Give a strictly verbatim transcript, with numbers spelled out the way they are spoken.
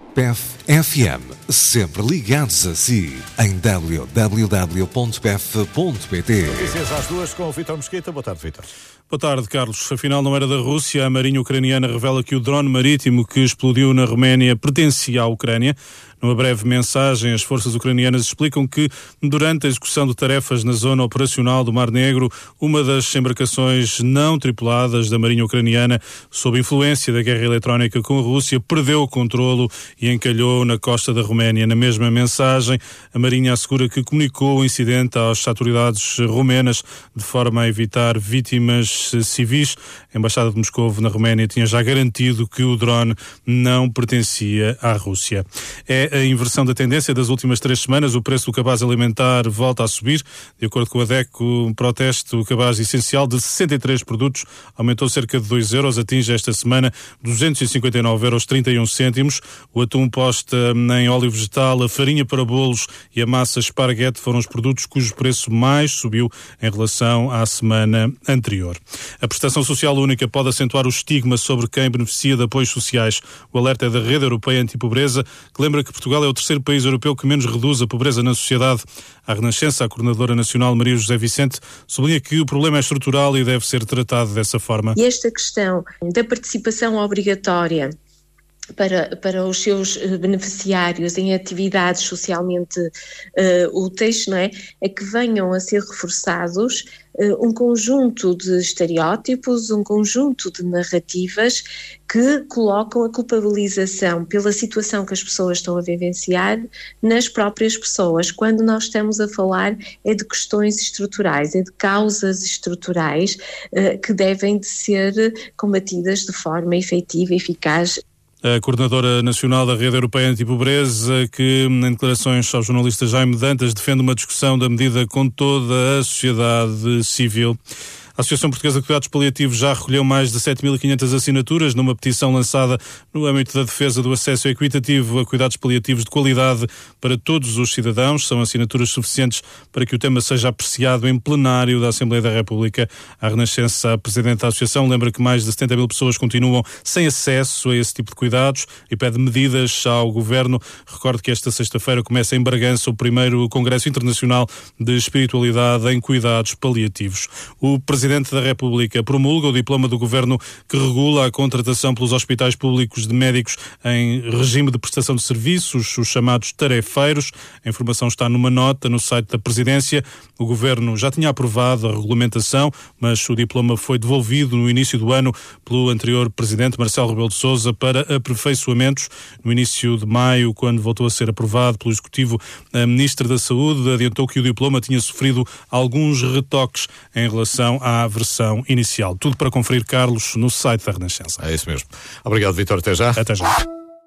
P E F F M, sempre ligados a si, em w w w ponto p e f ponto p t. Notícias às duas com o Vítor Mesquita. Boa tarde, Vítor. Boa tarde, Carlos. Afinal, não era da Rússia. A Marinha Ucraniana revela que o drone marítimo que explodiu na Roménia pertencia à Ucrânia. Numa breve mensagem, as forças ucranianas explicam que, durante a execução de tarefas na zona operacional do Mar Negro, uma das embarcações não tripuladas da Marinha Ucraniana, sob influência da guerra eletrónica com a Rússia, perdeu o controlo e encalhou na costa da Roménia. Na mesma mensagem, a Marinha assegura que comunicou o incidente às autoridades romenas de forma a evitar vítimas civis. A Embaixada de Moscovo na Roménia tinha já garantido que o drone não pertencia à Rússia. É a inversão da tendência das últimas três semanas. O preço do cabaz alimentar volta a subir. De acordo com a D E C, o protesto, o cabaz essencial de sessenta e três produtos aumentou cerca de dois euros, atinge esta semana duzentos e cinquenta e nove euros e trinta e um cêntimos. O atum posta em óleo vegetal, a farinha para bolos e a massa esparguete foram os produtos cujo preço mais subiu em relação à semana anterior. A prestação social única pode acentuar o estigma sobre quem beneficia de apoios sociais. O alerta é da Rede Europeia Antipobreza, que lembra que Portugal é o terceiro país europeu que menos reduz a pobreza na sociedade. À Renascença, a coordenadora nacional Maria José Vicente sublinha que o problema é estrutural e deve ser tratado dessa forma. E esta questão da participação obrigatória Para, para os seus beneficiários em atividades socialmente uh, úteis, não é? É que venham a ser reforçados uh, um conjunto de estereótipos, um conjunto de narrativas que colocam a culpabilização pela situação que as pessoas estão a vivenciar nas próprias pessoas. Quando nós estamos a falar é de questões estruturais, é de causas estruturais uh, que devem de ser combatidas de forma efetiva e eficaz. A coordenadora nacional da Rede Europeia Antipobreza, que em declarações ao jornalista Jaime Dantas defende uma discussão da medida com toda a sociedade civil. A Associação Portuguesa de Cuidados Paliativos já recolheu mais de sete mil e quinhentas assinaturas numa petição lançada no âmbito da defesa do acesso equitativo a cuidados paliativos de qualidade para todos os cidadãos. São assinaturas suficientes para que o tema seja apreciado em plenário da Assembleia da República. A Renascença, a presidente da Associação, lembra que mais de setenta mil pessoas continuam sem acesso a esse tipo de cuidados e pede medidas ao Governo. Recordo que esta sexta-feira começa em Bragança o primeiro Congresso Internacional de Espiritualidade em Cuidados Paliativos. O presidente O Presidente da República promulga o diploma do Governo que regula a contratação pelos hospitais públicos de médicos em regime de prestação de serviços, os chamados tarefeiros. A informação está numa nota no site da Presidência. O Governo já tinha aprovado a regulamentação, mas o diploma foi devolvido no início do ano pelo anterior Presidente, Marcelo Rebelo de Sousa, para aperfeiçoamentos. No início de maio, quando voltou a ser aprovado pelo Executivo, a Ministra da Saúde adiantou que o diploma tinha sofrido alguns retoques em relação à versão inicial. Tudo para conferir, Carlos, no site da Renascença. É isso mesmo. Obrigado, Vítor. Até já. Até já.